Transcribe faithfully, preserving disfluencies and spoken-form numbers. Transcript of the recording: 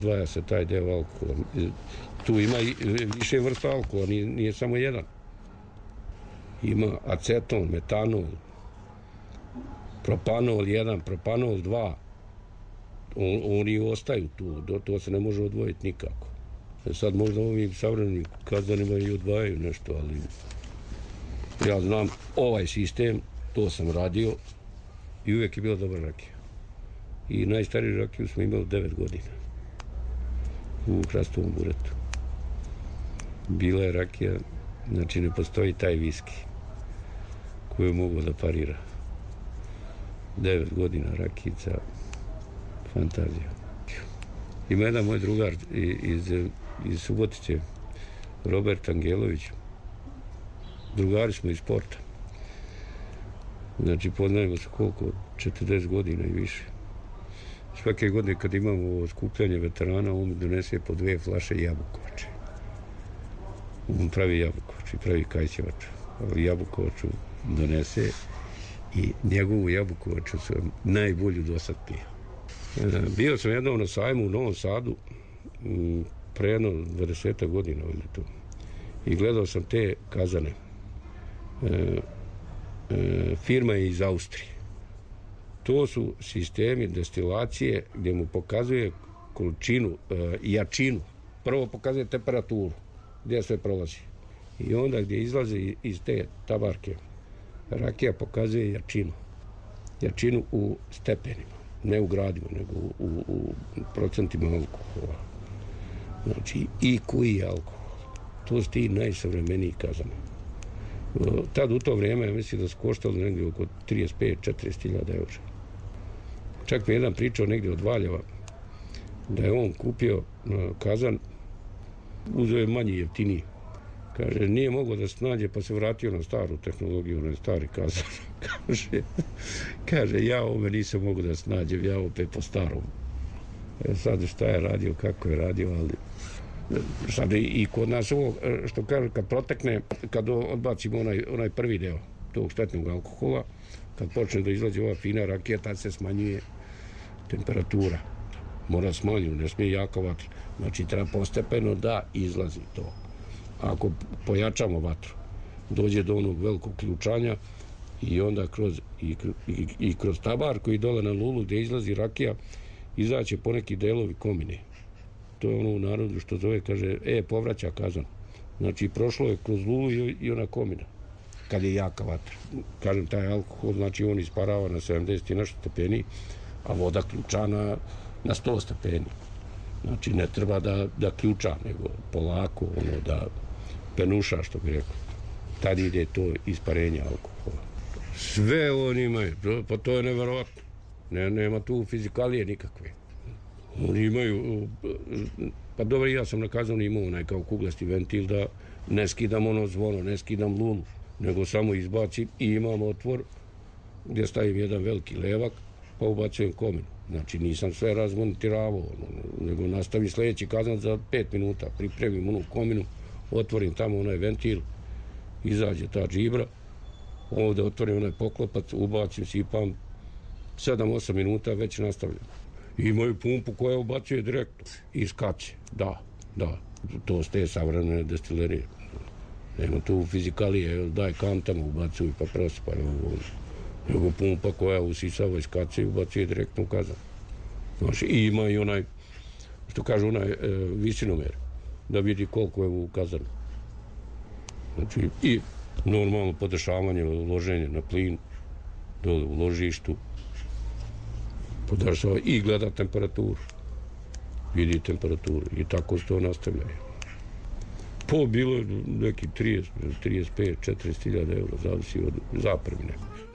Dvaja se taj deo alkohola. Tu ima i više vrsta alkohola, nije, nije samo jedan. Ima aceton, metanol, propanol jedan, propanol dva. On, oni ostaju tu, do, to se ne može odvojiti nikako. Sad možda ovi savremeni kazanima i odvajaju nešto, ali ja znam ovaj sistem, to sam radio i uvijek je bila dobra rakija. I najstariju rakiju smo imali devet godina u Hrastovom buretu. Bila je rakija, znači ne postoji taj viski koju mogu da parira. Devet godina rakica, fantazija. Ima jedan moj drugar iz, iz Subotice, Robert Angelović. Drugari smo iz sporta. Znači, poznajemo se koliko? četrdeset godina i više. Svake godine kad imamo skupljanje veterana, on mi donese po dve flaše jabukovače. On pravi jabukovač i pravi kajćevač. Jabukovaču donese i njegovu jabukovaču sam najbolju do sad pio. Bio sam jednom na sajmu u Novom Sadu pre jedno dvadeset godina ili to. I gledao sam te kazane. E, e, firma je iz Austrije. To su sistemi destilacije gdje mu pokazuje količinu i e, jačinu. Prvo pokazuje temperaturu, gdje sve prolazi. I onda gdje izlazi iz te tabarke, rakija pokazuje jačinu. Jačinu u stepenima. Ne u gradima, nego u, u, u procentima alkohola. Znači, i koji je alkohol. To su ti najsavremeniji kazani. Tad u to vrijeme, ja mislim da su koštali negdje oko trideset pet do četrdeset hiljada eura. Čak mi jedan pričao negdje od Valjeva da je on kupio kazan, uzeo je manji jeftiniji. Kaže, nije mogao da se nađe, pa se vratio na staru tehnologiju, na stari kazan. kaže, kaže, ja ome nisam mogao da se nađem, ja opet po starom. E, sad šta je radio, kako je radio, ali sad i kod nas ovo, što kaže, kad protekne, kad odbacimo onaj, onaj prvi deo tog štetnog alkohola, kad počne da izlazi ova fina rakija, tad se smanjuje temperatura. Mora smanju, ne smije jaka vatra. Znači, treba postepeno da izlazi to. Ako pojačamo vatru, dođe do onog velikog ključanja i onda kroz, i, i, i kroz tabar koji dole na lulu gdje izlazi rakija, izaće poneki delovi komine. To je ono u narodu što zove, kaže, e, povraća kazan. Znači, prošlo je kroz lulu i, i ona komina, kad je jaka vatra. Kažem, taj alkohol, znači, on isparava na sedamdeset i nešto stepeni, a voda ključa na, na sto stepeni. Znači, ne treba da, da ključa, nego polako, ono, da penuša, što bi rekao. Tad ide to isparenje alkohola. Sve oni imaju, pa to je neverovatno. Ne, nema tu fizikalije nikakve. Oni imaju, pa dobro, ja sam nakazano imao onaj kao kuglasti ventil da ne skidam ono zvono, ne skidam lulu, nego samo izbacim i imam otvor gdje stavim jedan veliki levak, pa ubacujem kominu. Znači, nisam sve razmontiravao, nego nastavim sljedeći kazan za pet minuta, pripremim onu kominu, otvorim tamo onaj ventil, izađe ta džibra, ovdje otvorim onaj poklopac, ubacim, sipam, sedam osam minuta već nastavljam. Imaju pumpu koja ubacuje direktno iz kace, da, da, to ste savremene destilerije. Nema tu fizikalije, daj kantama ubacuju pa prosipaju ovo. Nego pumpa koja usisava iz kace i ubacuje direktno u kazan. Znači, i ima i onaj, što kaže, onaj e, visinomer, da vidi koliko je u kazanu. Znači, i normalno podešavanje, loženje na plin, dole u ložištu, podešava i gleda temperaturu. Vidi temperaturu i tako se to nastavljaju. Po bilo je neki trideset, trideset pet, četrdeset hiljada eura, zavisi od zapremine.